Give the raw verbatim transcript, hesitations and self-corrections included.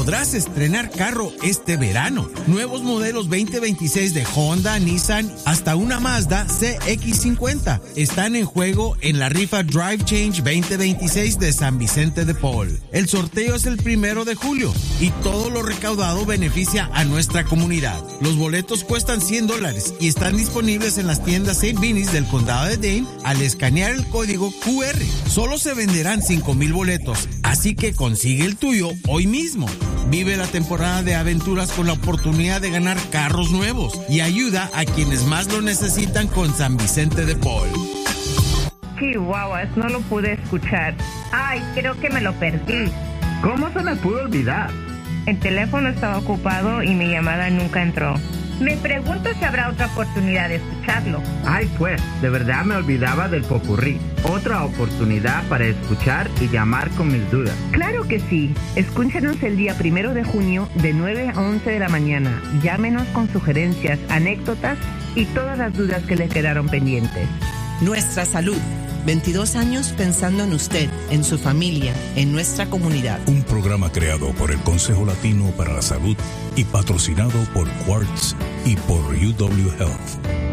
podrás estrenar carro este verano. Nuevos modelos veinte veintiséis de Honda, Nissan, hasta una Mazda C X cincuenta están en juego en la rifa Drive Change veinte veintiséis de San Vicente de Paul. El sorteo es el primero de julio y todo lo recaudado beneficia a nuestra comunidad. Los boletos cuestan cien dólares y están disponibles en las tiendas Saint Vinny's del condado de Dane al escanear el código Q R. Solo se venderán cinco mil boletos, así que consigue el tuyo hoy mismo. Vive la temporada de aventuras con la oportunidad de ganar carros nuevos y ayuda a quienes más lo necesitan con San Vicente de Paul. Chihuahuas, no lo pude escuchar. Ay, creo que me lo perdí. ¿Cómo se me pudo olvidar? El teléfono estaba ocupado y mi llamada nunca entró. Me pregunto si habrá otra oportunidad de escucharlo. Ay, pues, de verdad me olvidaba del popurrí. Otra oportunidad para escuchar y llamar con mis dudas. Claro que sí. Escúchenos el día primero de junio de nueve a once de la mañana. Llámenos con sugerencias, anécdotas y todas las dudas que le quedaron pendientes. Nuestra salud. veintidós años pensando en usted, en su familia, en nuestra comunidad. Un programa creado por el Consejo Latino para la Salud y patrocinado por Quartz y por U W Health.